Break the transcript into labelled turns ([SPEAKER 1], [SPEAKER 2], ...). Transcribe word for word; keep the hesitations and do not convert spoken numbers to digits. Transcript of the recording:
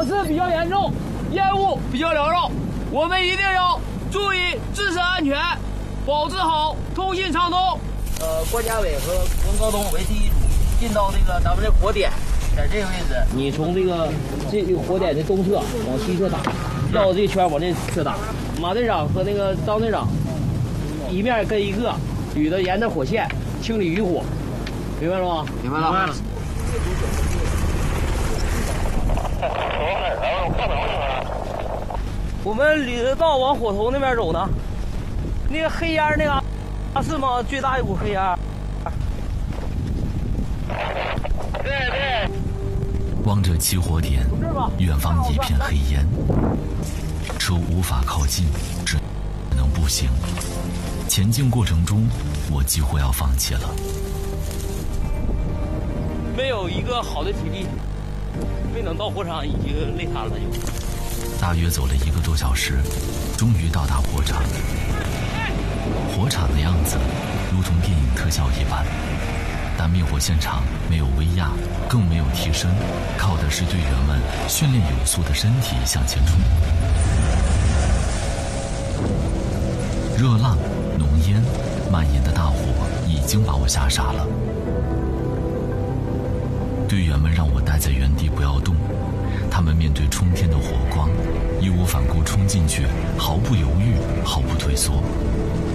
[SPEAKER 1] 火势比较严重，烟雾比较缭绕，我们一定要注意自身安全，保持好通信畅通。
[SPEAKER 2] 呃，郭家伟和文高东为第一组进到这个咱们这火点，在这个位置，
[SPEAKER 1] 你从这个这个火点的东侧往西侧打，绕这圈往这侧打。马队长和那个张队长一面跟一个，捋着沿着火线清理余火，明白了吗？
[SPEAKER 2] 明白了。明白了。
[SPEAKER 1] 我们捋着道往火头那边走呢，那个黑烟那个啊是吗？最大一股黑烟。对对。
[SPEAKER 3] 望着起火点，远方一片黑烟，车无法靠近，只能步行。前进过程中，我几乎要放弃了。
[SPEAKER 1] 没有一个好的体力，没等到火场已经累瘫了就。
[SPEAKER 3] 大约走了一个多小时，终于到达火场。火场的样子如同电影特效一般，但灭火现场没有威压，更没有提升，靠的是队员们训练有素的身体向前冲。热浪、浓烟、蔓延的大火已经把我吓傻了。队员们让我待在原地不要动，他们面对冲天的火光，义无反顾冲进去，毫不犹豫，毫不退缩。